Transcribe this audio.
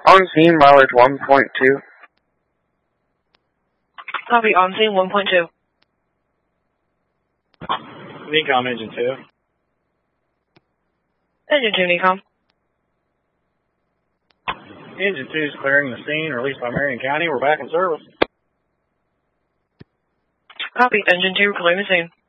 On scene, mileage 1.2. Copy, on scene 1.2. NECOM engine 2. Engine 2, NECOM. Engine 2 is clearing the scene released by Marion County. We're back in service. Copy, engine 2, clearing the scene.